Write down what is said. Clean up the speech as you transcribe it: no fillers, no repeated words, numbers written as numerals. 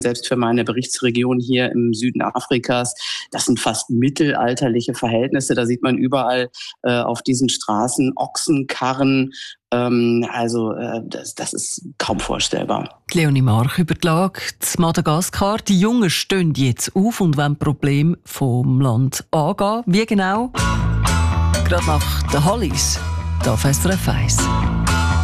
Selbst für meine Berichtsregion hier im Süden Afrikas, das sind fast mittelalterliche Verhältnisse. Da sieht man überall auf diesen Straßen Ochsenkarren. Das ist kaum vorstellbar. Leonie Mark über die Lage zu Madagaskar. Die Jungen stehen jetzt auf und wollen Probleme vom Land angehen. Wie genau? Gerade nach den Hollies. Da auf SRF 1.